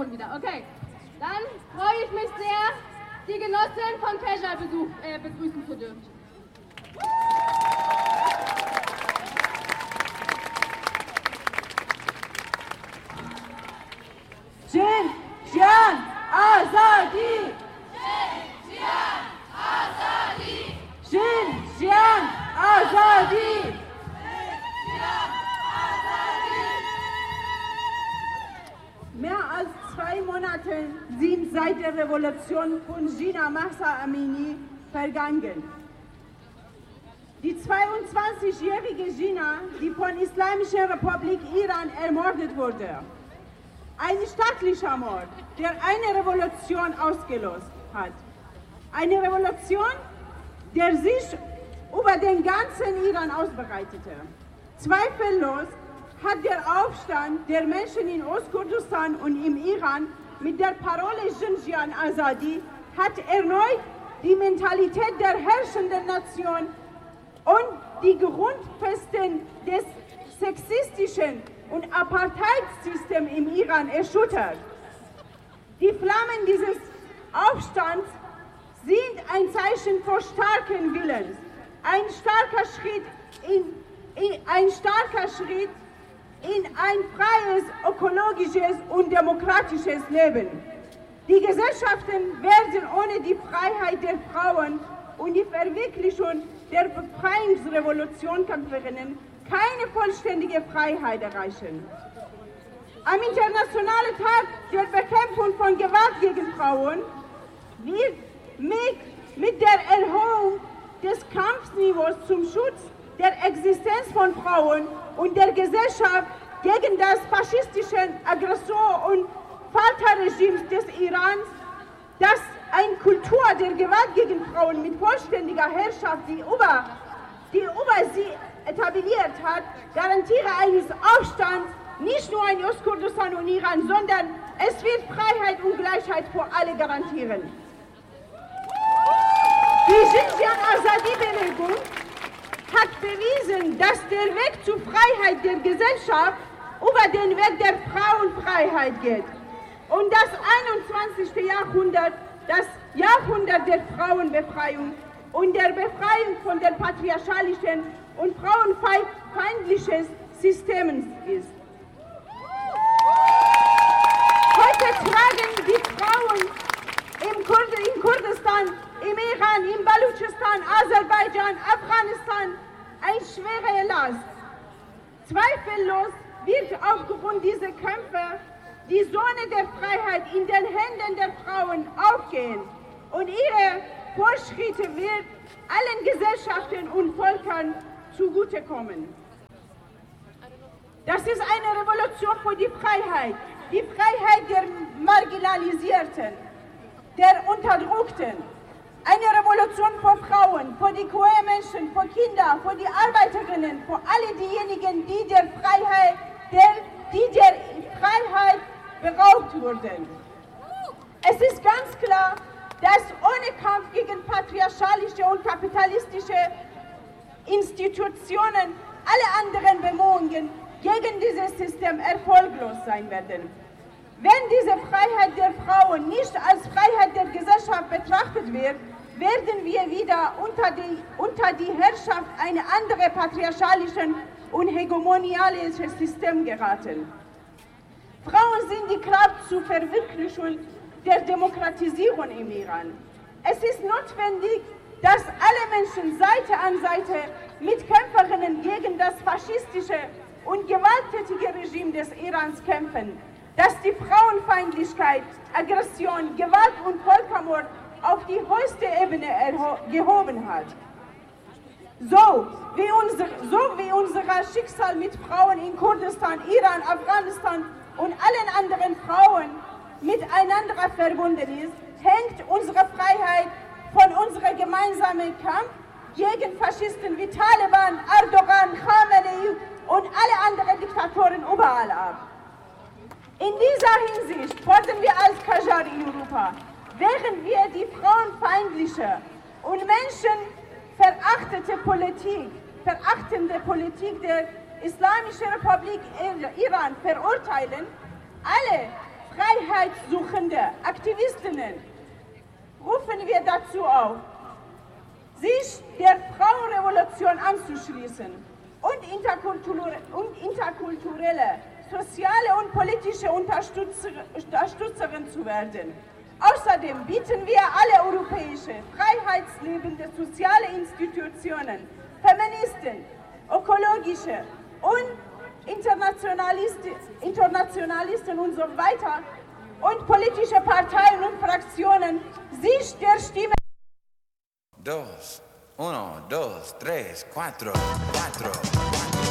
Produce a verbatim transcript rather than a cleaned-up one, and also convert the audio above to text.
Mikrofon wieder. Okay, dann freue ich mich sehr, die Genossin von Kescher besuch, äh, begrüßen zu dürfen. Jin Jian Azadi! Jin Jian Azadi! Mehr als zwei Monate sind seit der Revolution von Jina Mahsa Amini vergangen. Die zweiundzwanzigjährige Jina, die von Islamischer Republik Iran ermordet wurde. Ein staatlicher Mord, der eine Revolution ausgelöst hat. Eine Revolution, der sich über den ganzen Iran ausbreitete. Zweifellos hat der Aufstand der Menschen in Ostkurdistan und im Iran mit der Parole Jinjian Azadi hat erneut die Mentalität der herrschenden Nation und die Grundfesten des sexistischen und Apartheidssystems im Iran erschüttert. Die Flammen dieses Aufstands sind ein Zeichen von starken Willens, ein starker Schritt in, in, ein starker Schritt in ein freies, ökologisches und demokratisches Leben. Die Gesellschaften werden ohne die Freiheit der Frauen und die Verwirklichung der Befreiungsrevolutionkämpferinnen keine vollständige Freiheit erreichen. Am Internationalen Tag der Bekämpfung von Gewalt gegen Frauen wird mit, mit der Erhöhung des Kampfniveaus zum Schutz der Existenz von Frauen und der Gesellschaft gegen das faschistische Aggressor- und Folterregime des Irans, das eine Kultur der Gewalt gegen Frauen mit vollständiger Herrschaft, die über, die über sie etabliert hat, garantiere eines Aufstands nicht nur in Ostkurdistan und Iran, sondern es wird Freiheit und Gleichheit für alle garantieren. Die Jinjian Azadi-Bewegung hat bewiesen, dass der Weg zur Freiheit der Gesellschaft über den Weg der Frauenfreiheit geht und das einundzwanzigste Jahrhundert das Jahrhundert der Frauenbefreiung und der Befreiung von den patriarchalischen und frauenfeindlichen Systemen ist. Heute tragen die Frauen im Kurd in Kurdistan, im Iran, im Balutschistan, Aserbaidschan, Afghanistan eine schwere Last. Zweifellos wird aufgrund dieser Kämpfe die Sonne der Freiheit in den Händen der Frauen aufgehen und ihre Fortschritte wird allen Gesellschaften und Völkern zugutekommen. Das ist eine Revolution für die Freiheit, die Freiheit der Marginalisierten, der Unterdrückten. Eine Revolution für Frauen, für die queer Menschen, für Kinder, für die Arbeiterinnen, für alle diejenigen, die der Freiheit, der, die der Freiheit beraubt wurden. Es ist ganz klar, dass ohne Kampf gegen patriarchalische und kapitalistische Institutionen alle anderen Bemühungen gegen dieses System erfolglos sein werden. Wenn diese Freiheit der Frauen nicht als Freiheit der Gesellschaft betrachtet wird, werden wir wieder unter die, unter die Herrschaft eines anderen patriarchalischen und hegemonialischen Systems geraten. Frauen sind die Kraft zur Verwirklichung der Demokratisierung im Iran. Es ist notwendig, dass alle Menschen Seite an Seite mit Kämpferinnen gegen das faschistische und gewalttätige Regime des Irans kämpfen, das die Frauenfeindlichkeit, Aggression, Gewalt und Völkermord auf die höchste Ebene gehoben hat. So wie, unser, so wie unser Schicksal mit Frauen in Kurdistan, Iran, Afghanistan und allen anderen Frauen miteinander verbunden ist, hängt unsere Freiheit von unserem gemeinsamen Kampf gegen Faschisten wie Taliban, Erdogan, Khamenei und alle anderen Diktatoren überall ab. In dieser Hinsicht fordern wir als Qajar in Europa, während wir die frauenfeindliche und menschenverachtende Politik, verachtende Politik der Islamischen Republik Iran verurteilen, alle freiheitssuchende Aktivistinnen rufen wir dazu auf, sich der Frauenrevolution anzuschließen und, interkulturelle, und interkulturelle, soziale und politische Unterstützer, Unterstützerin zu werden. Außerdem bieten wir alle europäische, freiheitsliebende soziale Institutionen, Feministen, ökologische und Internationalisten, Internationalisten und so weiter und politische Parteien und Fraktionen sich der Stimme. Dos, uno, dos, tres, cuatro, cuatro, cuatro.